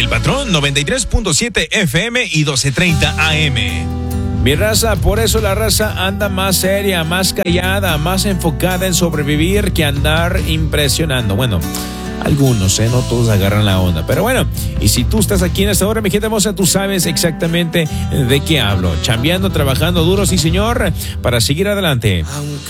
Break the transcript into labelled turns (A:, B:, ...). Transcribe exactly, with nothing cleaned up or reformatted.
A: El Patrón noventa y tres punto siete F M y doce treinta A M.
B: Mi raza, por eso la raza anda más seria, más callada, más enfocada en sobrevivir que andar impresionando. Bueno, algunos, ¿eh? No todos agarran la onda. Pero bueno, y si tú estás aquí en esta hora, mi gente hermosa, tú sabes exactamente de qué hablo. Chambeando, trabajando duro, sí señor, para seguir adelante.
C: Aunque